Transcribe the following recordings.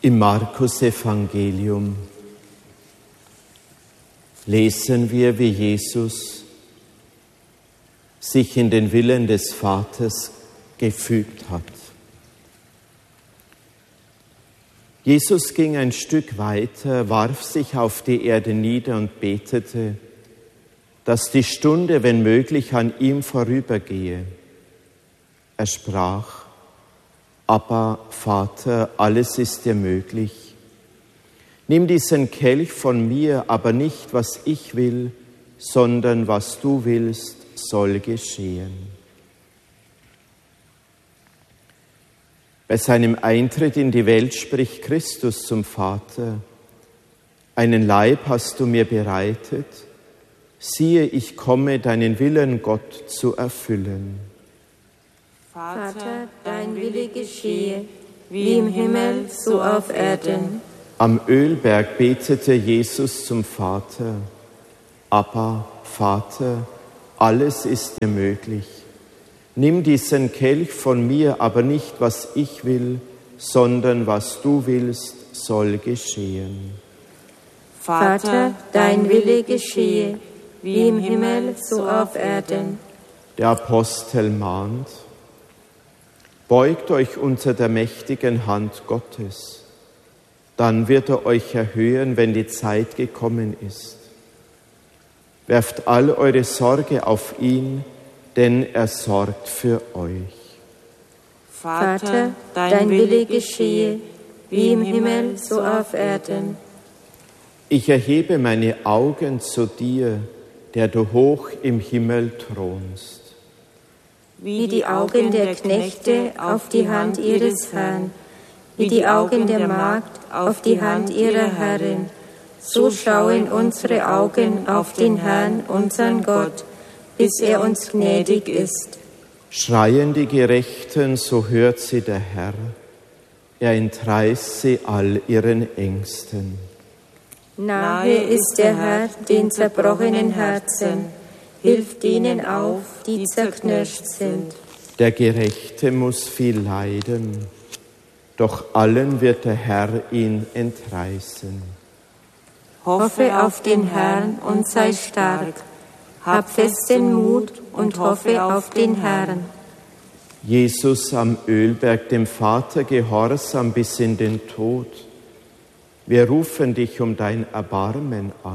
Im Markus-Evangelium lesen wir, wie Jesus sich in den Willen des Vaters gefügt hat. Jesus ging ein Stück weiter, warf sich auf die Erde nieder und betete, dass die Stunde, wenn möglich, an ihm vorübergehe. Er sprach: Aber Vater, alles ist dir möglich. Nimm diesen Kelch von mir, aber nicht, was ich will, sondern was du willst, soll geschehen. Bei seinem Eintritt in die Welt spricht Christus zum Vater: Einen Leib hast du mir bereitet, siehe, ich komme, deinen Willen, Gott, zu erfüllen. Vater, dein Wille geschehe, wie im Himmel, so auf Erden. Am Ölberg betete Jesus zum Vater: Aber Vater, alles ist dir möglich. Nimm diesen Kelch von mir, aber nicht, was ich will, sondern was du willst, soll geschehen. Vater, dein Wille geschehe, wie im Himmel, so auf Erden. Der Apostel mahnt: Beugt euch unter der mächtigen Hand Gottes, dann wird er euch erhöhen, wenn die Zeit gekommen ist. Werft all eure Sorge auf ihn, denn er sorgt für euch. Vater, dein Wille geschehe, wie im Himmel, so auf Erden. Ich erhebe meine Augen zu dir, der du hoch im Himmel thronst. Wie die Augen der Knechte auf die Hand ihres Herrn, wie die Augen der Magd auf die Hand ihrer Herrin, so schauen unsere Augen auf den Herrn, unseren Gott, bis er uns gnädig ist. Schreien die Gerechten, so hört sie der Herr, er entreißt sie all ihren Ängsten. Nahe ist der Herr den zerbrochenen Herzen, hilft denen auf, die zerknirscht sind. Der Gerechte muss viel leiden, doch allen wird der Herr ihn entreißen. Hoffe auf den Herrn und sei stark. Hab festen Mut und hoffe auf den Herrn. Jesus am Ölberg, dem Vater gehorsam bis in den Tod. Wir rufen dich um dein Erbarmen an.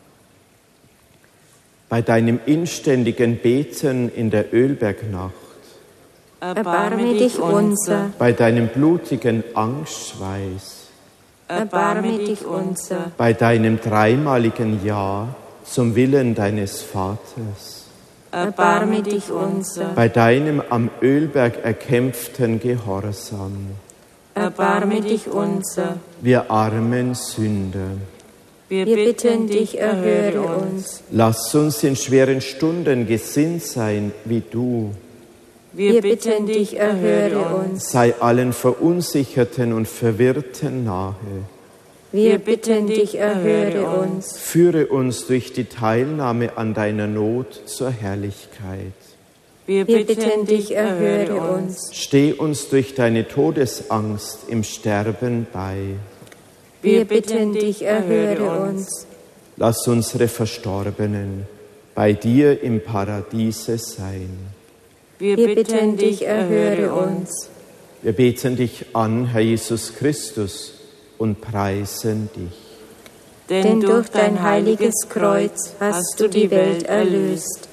Bei deinem inständigen Beten in der Ölbergnacht, erbarme dich unser. Bei deinem blutigen Angstschweiß, erbarme dich unser. Bei deinem dreimaligen Ja zum Willen deines Vaters, erbarme dich unser. Bei deinem am Ölberg erkämpften Gehorsam, erbarme dich unser. Wir armen Sünder, wir bitten dich, erhöre uns. Lass uns in schweren Stunden gesinnt sein wie du. Wir bitten dich, erhöre uns. Sei allen Verunsicherten und Verwirrten nahe. Wir bitten dich, erhöre uns. Führe uns durch die Teilnahme an deiner Not zur Herrlichkeit. Wir bitten dich, erhöre uns. Steh uns durch deine Todesangst im Sterben bei. Wir bitten dich, erhöre uns. Lass unsere Verstorbenen bei dir im Paradiese sein. Wir bitten dich, erhöre uns. Wir beten dich an, Herr Jesus Christus, und preisen dich. Denn durch dein heiliges Kreuz hast du die Welt erlöst.